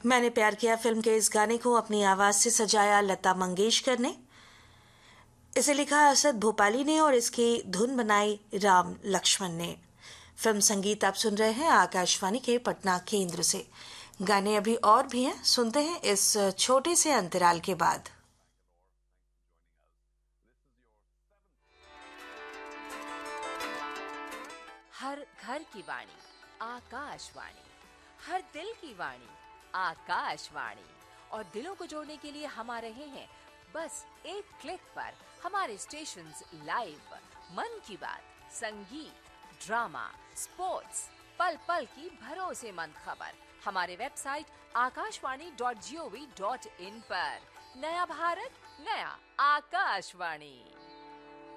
मैंने प्यार किया फिल्म के इस गाने को अपनी आवाज से सजाया लता मंगेशकर ने। इसे लिखा असद भोपाली ने और इसकी धुन बनाई राम लक्ष्मण ने। फिल्म संगीत आप सुन रहे हैं आकाशवाणी के पटना केंद्र से। गाने अभी और भी हैं, सुनते हैं इस छोटे से अंतराल के बाद। हर घर की वाणी आकाशवाणी, हर दिल की वाणी आकाशवाणी। और दिलों को जोड़ने के लिए हम आ रहे हैं बस एक क्लिक पर। हमारे स्टेशंस लाइव, मन की बात, संगीत, ड्रामा, स्पोर्ट्स, पल पल की भरोसेमंद खबर हमारे वेबसाइट akashvani.gov.in पर। नया भारत, नया आकाशवाणी।